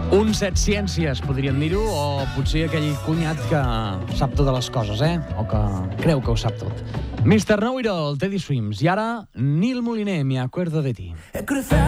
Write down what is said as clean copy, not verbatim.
Un set ciències, podríem dir-ho, o potser aquell cunyat que sap totes les coses, o que creu que ho sap tot. Mr. Know-It-All, Teddy Swims. I ara, Neil Moliner, Me acuerdo de ti.